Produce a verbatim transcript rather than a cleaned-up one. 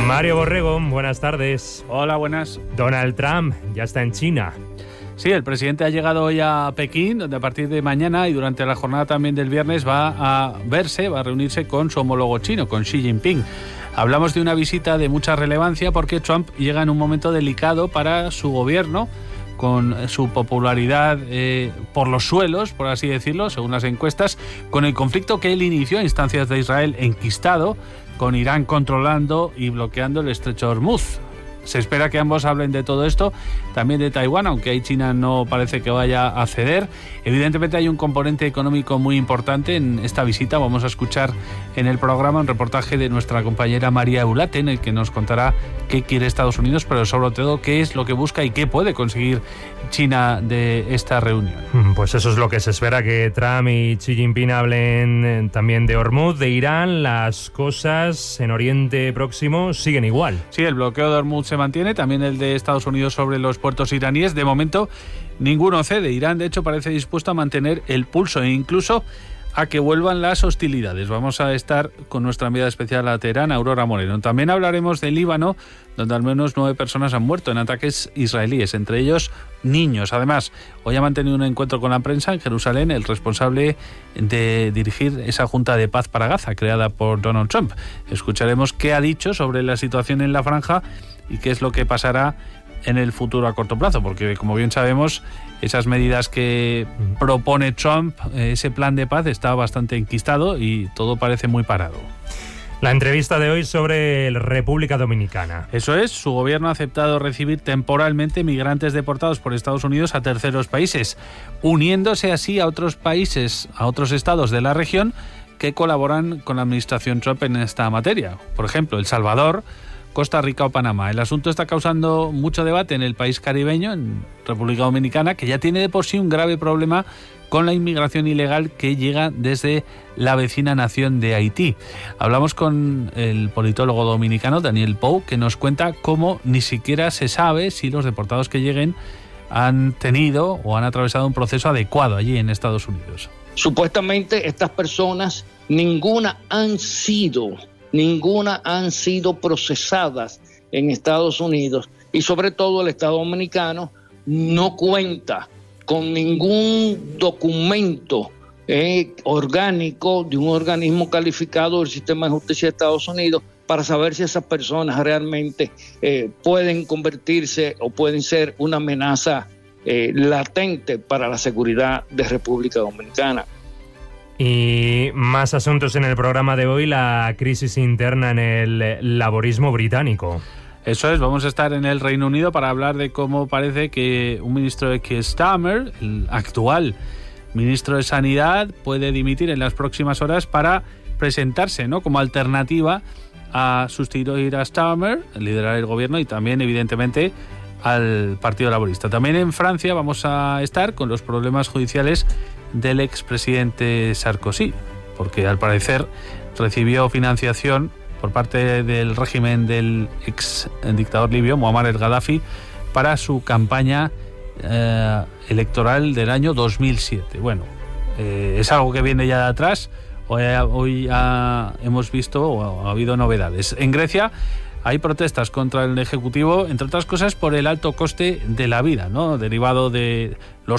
Mario Borrego, buenas tardes. Hola, buenas. Donald Trump ya está en China. Sí, el presidente ha llegado hoy a Pekín, donde a partir de mañana y durante la jornada también del viernes va a verse, va a reunirse con su homólogo chino, con Xi Jinping. Hablamos de una visita de mucha relevancia porque Trump llega en un momento delicado para su gobierno, con su popularidad eh, por los suelos, por así decirlo, según las encuestas, con el conflicto que él inició a instancias de Israel enquistado, con Irán controlando y bloqueando el estrecho de Hormuz. Se espera que ambos hablen de todo esto, también de Taiwán, aunque ahí China no parece que vaya a ceder. Evidentemente hay un componente económico muy importante en esta visita. Vamos a escuchar en el programa un reportaje de nuestra compañera María Eulate, en el que nos contará qué quiere Estados Unidos, pero sobre todo qué es lo que busca y qué puede conseguir China de esta reunión. Pues eso es lo que se espera, que Trump y Xi Jinping hablen también de Hormuz, de Irán. Las cosas en Oriente Próximo siguen igual. Sí, el bloqueo de Hormuz se mantiene, también el de Estados Unidos sobre los puertos iraníes. De momento, ninguno cede. Irán, de hecho, parece dispuesto a mantener el pulso e incluso a que vuelvan las hostilidades. Vamos a estar con nuestra enviada especial a Teherán, Aurora Moreno. También hablaremos del Líbano, donde al menos nueve personas han muerto en ataques israelíes, entre ellos niños. Además, hoy ha mantenido un encuentro con la prensa en Jerusalén el responsable de dirigir esa Junta de Paz para Gaza, creada por Donald Trump. Escucharemos qué ha dicho sobre la situación en la franja y qué es lo que pasará en el futuro a corto plazo, porque como bien sabemos, esas medidas que propone Trump, ese plan de paz está bastante enquistado y todo parece muy parado. La entrevista de hoy sobre República Dominicana. Eso es, su gobierno ha aceptado recibir temporalmente migrantes deportados por Estados Unidos a terceros países, uniéndose así a otros países, a otros estados de la región que colaboran con la administración Trump en esta materia. Por ejemplo, El Salvador, Costa Rica o Panamá. El asunto está causando mucho debate en el país caribeño, en República Dominicana, que ya tiene de por sí un grave problema con la inmigración ilegal que llega desde la vecina nación de Haití. Hablamos con el politólogo dominicano Daniel Pou, que nos cuenta cómo ni siquiera se sabe si los deportados que lleguen han tenido o han atravesado un proceso adecuado allí en Estados Unidos. Supuestamente estas personas, ninguna han sido... Ninguna han sido procesadas en Estados Unidos y sobre todo el Estado Dominicano no cuenta con ningún documento eh, orgánico de un organismo calificado del sistema de justicia de Estados Unidos para saber si esas personas realmente eh, pueden convertirse o pueden ser una amenaza eh, latente para la seguridad de República Dominicana. Y más asuntos en el programa de hoy, la crisis interna en el laborismo británico. Eso es, vamos a estar en el Reino Unido para hablar de cómo parece que un ministro de Keir Starmer, el actual ministro de Sanidad, puede dimitir en las próximas horas para presentarse, ¿no?, como alternativa a sustituir a Starmer, liderar el gobierno y también, evidentemente, al Partido Laborista. También en Francia vamos a estar con los problemas judiciales del expresidente Sarkozy, porque al parecer recibió financiación por parte del régimen del ex dictador libio Muammar el-Gaddafi para su campaña eh, electoral del año dos mil siete. Bueno, eh, es algo que viene ya de atrás. Hoy, hoy ya hemos visto o ha habido novedades. En Grecia hay protestas contra el Ejecutivo, entre otras cosas por el alto coste de la vida, ¿no?, derivado de los